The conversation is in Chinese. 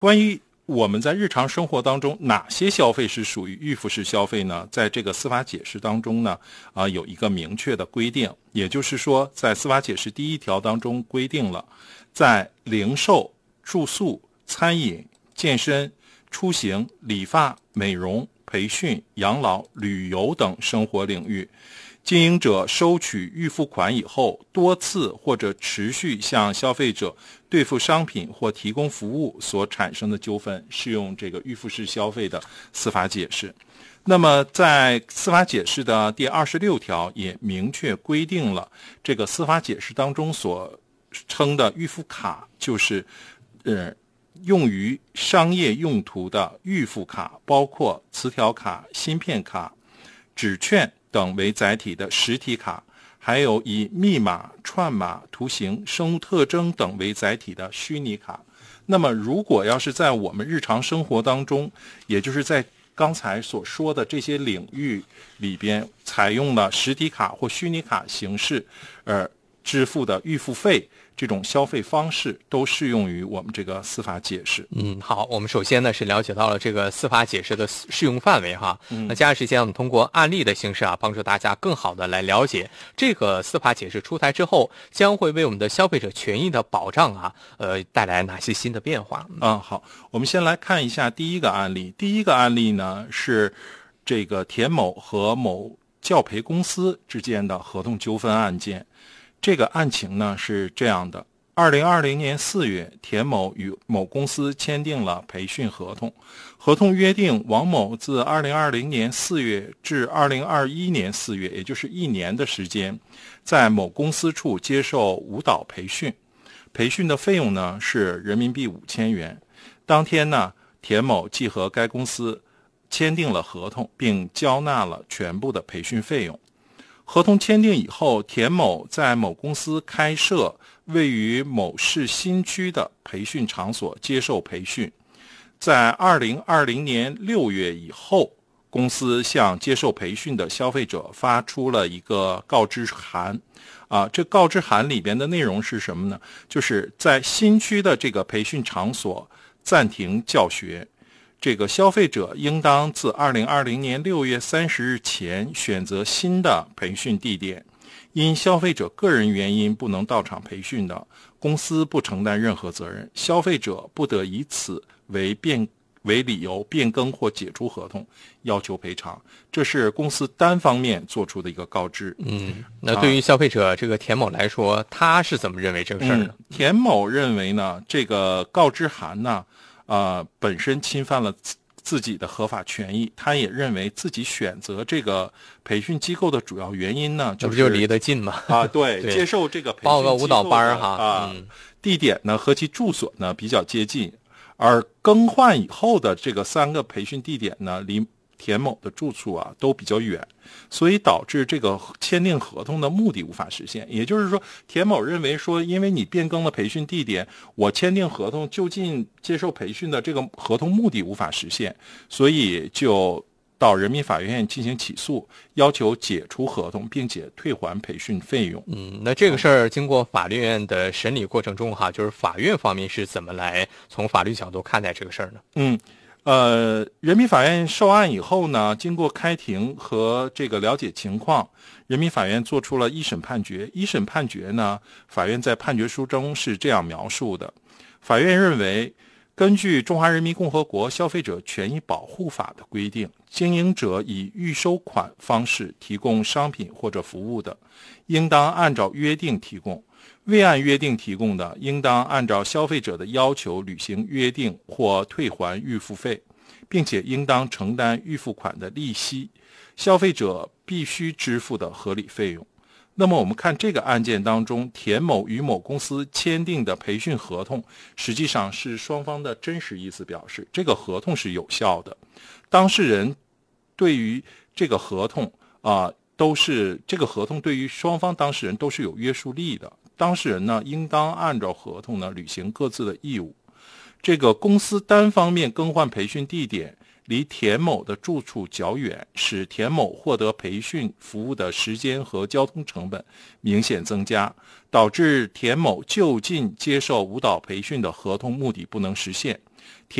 关于我们在日常生活当中哪些消费是属于预付式消费呢？在这个司法解释当中呢，有一个明确的规定，也就是说，在司法解释第1条当中规定了，在零售、住宿、餐饮、健身、出行、理发、美容、培训、养老、旅游等生活领域，经营者收取预付款以后，多次或者持续向消费者兑付商品或提供服务所产生的纠纷，适用这个预付式消费的司法解释。那么在司法解释的第26条也明确规定了，这个司法解释当中所称的预付卡就是用于商业用途的预付卡，包括磁条卡、芯片卡、纸券等为载体的实体卡，还有以密码、串码、图形、生物特征等为载体的虚拟卡。那么如果要是在我们日常生活当中，也就是在刚才所说的这些领域里边，采用了实体卡或虚拟卡形式支付的预付费，这种消费方式都适用于我们这个司法解释。 好，我们首先呢是了解到了这个司法解释的适用范围哈。那接下来时间我们通过案例的形式帮助大家更好的来了解这个司法解释出台之后将会为我们的消费者权益的保障带来哪些新的变化。 好，我们先来看一下第一个案例。第一个案例呢是这个田某和某教培公司之间的合同纠纷案件。这个案情呢是这样的：2020年4月，田某与某公司签订了培训合同，合同约定王某自2020年4月至2021年4月，也就是1年的时间，在某公司处接受舞蹈培训，培训的费用呢是人民币5000元。当天呢，田某即和该公司签订了合同，并交纳了全部的培训费用。合同签订以后，田某在某公司开设位于某市新区的培训场所接受培训。在2020年6月以后，公司向接受培训的消费者发出了一个告知函。这告知函里边的内容是什么呢？就是在新区的这个培训场所暂停教学。这个消费者应当自2020年6月30日前选择新的培训地点。因消费者个人原因不能到场培训的，公司不承担任何责任，消费者不得以此为理由变更或解除合同，要求赔偿。这是公司单方面做出的一个告知。 那对于消费者这个田某来说，他是怎么认为这个事儿呢？ 田某认为呢，这个告知函呢本身侵犯了自己的合法权益，他也认为自己选择这个培训机构的主要原因呢， 就离得近嘛。 对，接受这个培训报个舞蹈班地点呢和其住所呢比较接近，而更换以后的这个3个培训地点呢，离田某的住处都比较远，所以导致这个签订合同的目的无法实现。也就是说，田某认为说，因为你变更了培训地点，我签订合同就近接受培训的这个合同目的无法实现，所以就到人民法院进行起诉，要求解除合同，并且退还培训费用。 那这个事儿经过法律院的审理过程中就是法院方面是怎么来从法律角度看待这个事儿呢？ 人民法院受案以后呢，经过开庭和这个了解情况，人民法院做出了一审判决。一审判决呢，法院在判决书中是这样描述的：法院认为，根据《中华人民共和国消费者权益保护法》的规定，经营者以预收款方式提供商品或者服务的，应当按照约定提供；未按约定提供的，应当按照消费者的要求履行约定或退还预付费，并且应当承担预付款的利息，消费者必须支付的合理费用。那么我们看这个案件当中，田某与某公司签订的培训合同，实际上是双方的真实意思表示，这个合同是有效的。当事人对于这个合同这个合同对于双方当事人都是有约束力的。当事人呢，应当按照合同呢履行各自的义务。这个公司单方面更换培训地点，离田某的住处较远，使田某获得培训服务的时间和交通成本明显增加，导致田某就近接受舞蹈培训的合同目的不能实现。